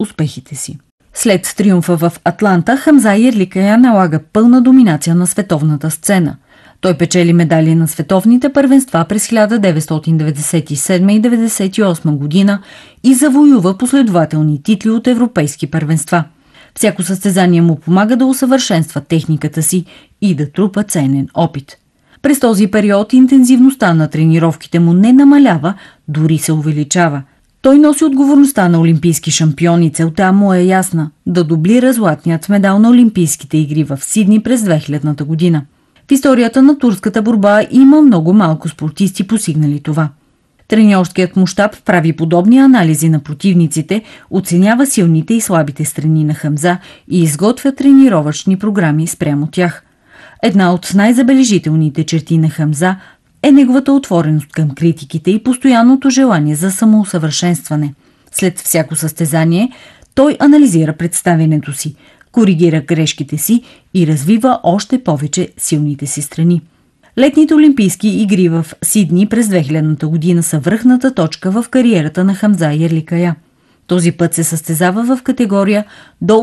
успехите си. След триумфа в Атланта, Хамза Ярликая налага пълна доминация на световната сцена. Той печели медали на световните първенства през 1997 и 1998 година и завоюва последователни титли от европейски първенства. Всяко състезание му помага да усъвършенства техниката си и да трупа ценен опит. През този период интензивността на тренировките му не намалява, дори се увеличава. Той носи отговорността на олимпийски шампион и целта му е ясна – да дублира златният медал на Олимпийските игри в Сидни през 2000 година. В историята на турската борба има много малко спортисти постигнали това. Треньорският му щаб прави подобни анализи на противниците, оценява силните и слабите страни на Хамза и изготвя тренировъчни програми спрямо тях. Една от най-забележителните черти на Хамза е неговата отвореност към критиките и постоянното желание за самоусъвършенстване. След всяко състезание той анализира представянето си, коригира грешките си и развива още повече силните си страни. Летните олимпийски игри в Сидни през 2000 година са връхната точка в кариерата на Хамза Ярликая. Този път се състезава в категория до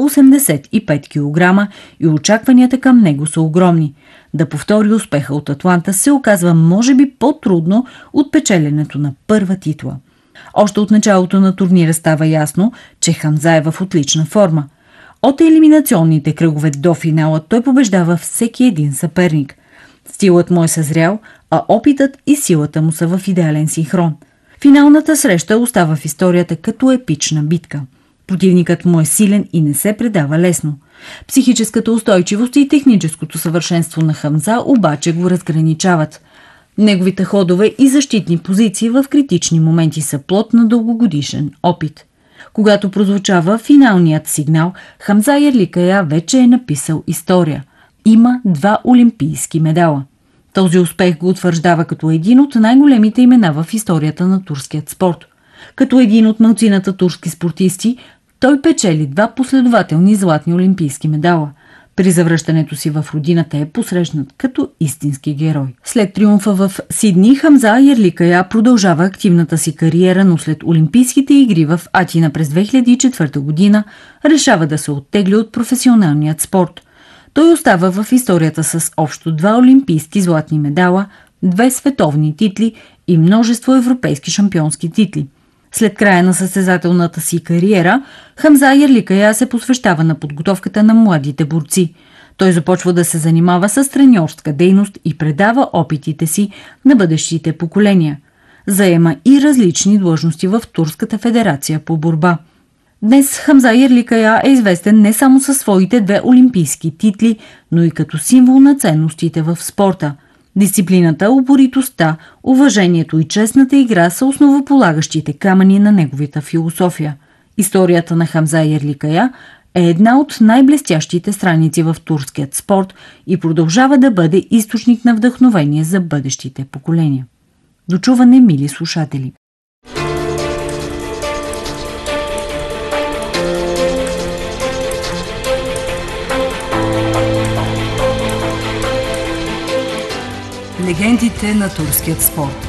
85 кг и очакванията към него са огромни. Да повтори успеха от Атланта се оказва може би по-трудно от печеленето на първа титла. Още от началото на турнира става ясно, че Хамза е в отлична форма. От елиминационните кръгове до финала той побеждава всеки един съперник. Стилът му е съзрял, а опитът и силата му са в идеален синхрон. Финалната среща остава в историята като епична битка. Противникът му е силен и не се предава лесно. Психическата устойчивост и техническото съвършенство на Хамза обаче го разграничават. Неговите ходове и защитни позиции в критични моменти са плод на дългогодишен опит. Когато прозвучава финалният сигнал, Хамза Ярликая вече е написал история. Има 2 олимпийски медала. Този успех го утвърждава като един от най-големите имена в историята на турският спорт. Като един от малцината турски спортисти, той печели 2 последователни златни олимпийски медала. При завръщането си в родината е посрещнат като истински герой. След триумфа в Сидни, Хамза Ярликая продължава активната си кариера, но след Олимпийските игри в Атина през 2004 година решава да се оттегли от професионалният спорт. Той остава в историята с общо 2 олимпийски златни медала, 2 световни титли и множество европейски шампионски титли. След края на състезателната си кариера, Хамза Ярликая се посвещава на подготовката на младите борци. Той започва да се занимава с треньорска дейност и предава опитите си на бъдещите поколения. Заема и различни длъжности в Турската федерация по борба. Днес Хамза Ярликая е известен не само със своите 2 олимпийски титли, но и като символ на ценностите в спорта. Дисциплината, упоритостта, уважението и честната игра са основополагащите камъни на неговата философия. Историята на Хамза Ярликая е една от най-блестящите страници в турският спорт и продължава да бъде източник на вдъхновение за бъдещите поколения. До чуване, мили слушатели! Легендите на турският спорт.